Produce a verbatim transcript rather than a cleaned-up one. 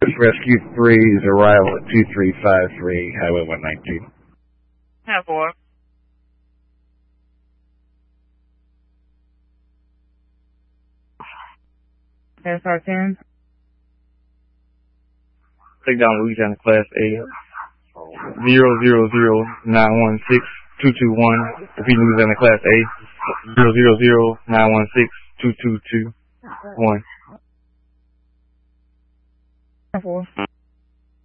Rescue three's arrival at two three five three, Highway one nineteen. ten four. S R ten. Take down Louisiana Class A. Zero zero zero nine one six two two one. Repeat Louisiana Class A. Zero zero zero nine one six two two two one. ten four.